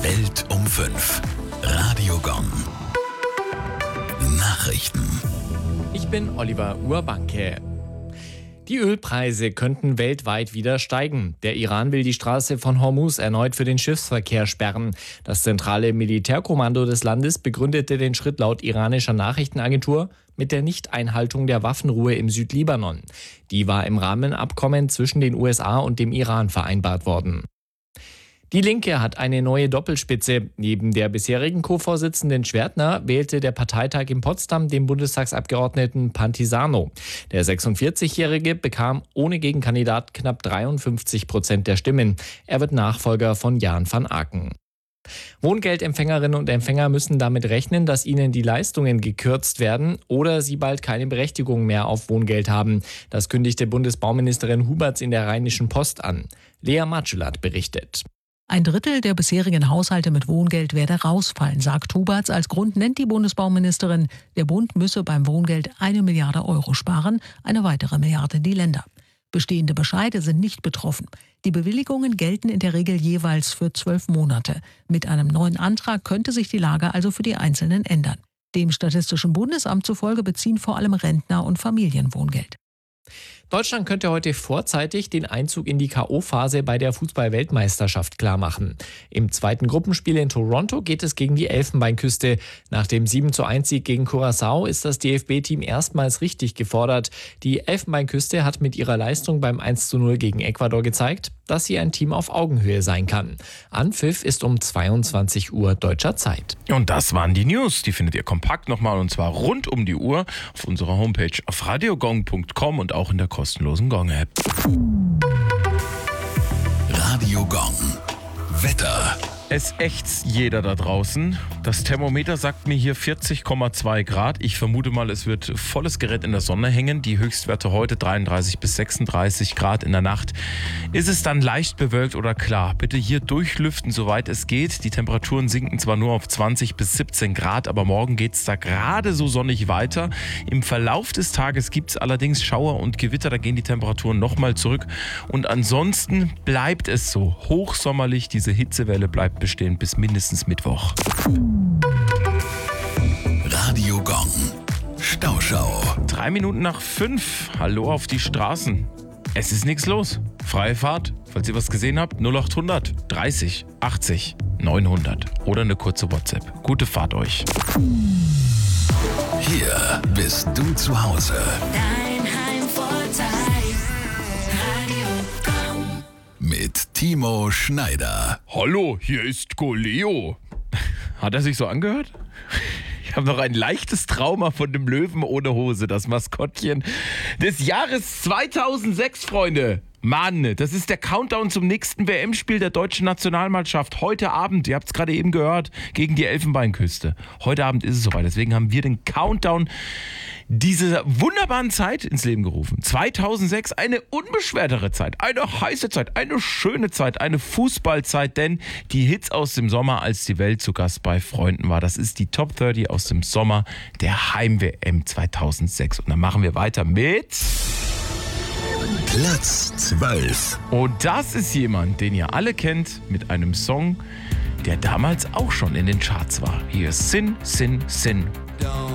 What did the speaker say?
Welt um 5. Radio Gong. Nachrichten. Ich bin Oliver Urbanke. Die Ölpreise könnten weltweit wieder steigen. Der Iran will die Straße von Hormuz erneut für den Schiffsverkehr sperren. Das zentrale Militärkommando des Landes begründete den Schritt laut iranischer Nachrichtenagentur mit der Nichteinhaltung der Waffenruhe im Südlibanon. Die war im Rahmenabkommen zwischen den USA und dem Iran vereinbart worden. Die Linke hat eine neue Doppelspitze. Neben der bisherigen Co-Vorsitzenden Schwertner wählte der Parteitag in Potsdam den Bundestagsabgeordneten Pantisano. Der 46-Jährige bekam ohne Gegenkandidat knapp 53% der Stimmen. Er wird Nachfolger von Jan van Aken. Wohngeldempfängerinnen und Empfänger müssen damit rechnen, dass ihnen die Leistungen gekürzt werden oder sie bald keine Berechtigung mehr auf Wohngeld haben. Das kündigte Bundesbauministerin Huberts in der Rheinischen Post an. Lea Matschelath berichtet. Ein Drittel der bisherigen Haushalte mit Wohngeld werde rausfallen, sagt Huberts. Als Grund nennt die Bundesbauministerin, der Bund müsse beim Wohngeld 1 Milliarde Euro sparen, eine weitere Milliarde die Länder. Bestehende Bescheide sind nicht betroffen. Die Bewilligungen gelten in der Regel jeweils für 12 Monate. Mit einem neuen Antrag könnte sich die Lage also für die Einzelnen ändern. Dem Statistischen Bundesamt zufolge beziehen vor allem Rentner und Familien Wohngeld. Deutschland könnte heute vorzeitig den Einzug in die K.O.-Phase bei der Fußball-Weltmeisterschaft klarmachen. Im zweiten Gruppenspiel in Toronto geht es gegen die Elfenbeinküste. Nach dem 7:1-Sieg gegen Curaçao ist das DFB-Team erstmals richtig gefordert. Die Elfenbeinküste hat mit ihrer Leistung beim 1:0 gegen Ecuador gezeigt, dass sie ein Team auf Augenhöhe sein kann. Anpfiff ist um 22 Uhr deutscher Zeit. Und das waren die News. Die findet ihr kompakt nochmal und zwar rund um die Uhr auf unserer Homepage auf radiogong.com und auch in der kostenlosen Gong-App. Radio Gong. Wetter. Es ächzt jeder da draußen. Das Thermometer sagt mir hier 40,2 Grad. Ich vermute mal, es wird volles Gerät in der Sonne hängen. Die Höchstwerte heute 33 bis 36 Grad. In der Nacht ist es dann leicht bewölkt oder klar. Bitte hier durchlüften, soweit es geht. Die Temperaturen sinken zwar nur auf 20 bis 17 Grad, aber morgen geht es da gerade so sonnig weiter. Im Verlauf des Tages gibt es allerdings Schauer und Gewitter. Da gehen die Temperaturen nochmal zurück. Und ansonsten bleibt es so hochsommerlich. Diese Hitzewelle bleibt bestehen bis mindestens Mittwoch. Radio Gong. Stauschau. 3 Minuten nach 5. Hallo auf die Straßen. Es ist nichts los. Freie Fahrt. Falls ihr was gesehen habt, 0800 30 80 900. Oder eine kurze WhatsApp. Gute Fahrt euch. Hier bist du zu Hause. Dein Heimvorteil. Radio Gong. Mit Timo Schneider. Hallo, hier ist Goleo. Hat er sich so angehört? Ich habe noch ein leichtes Trauma von dem Löwen ohne Hose, das Maskottchen des Jahres 2006, Freunde. Mann, das ist der Countdown zum nächsten WM-Spiel der deutschen Nationalmannschaft. Heute Abend, ihr habt es gerade eben gehört, gegen die Elfenbeinküste. Heute Abend ist es soweit, deswegen haben wir den Countdown dieser wunderbaren Zeit ins Leben gerufen. 2006, eine unbeschwertere Zeit, eine heiße Zeit, eine schöne Zeit, eine Fußballzeit, denn die Hits aus dem Sommer, als die Welt zu Gast bei Freunden war, das ist die Top 30 aus dem Sommer der Heim-WM 2006. Und dann machen wir weiter mit Platz 12. Und das ist jemand, den ihr alle kennt, mit einem Song, der damals auch schon in den Charts war. Hier ist Sin, Sin, Sin. Don't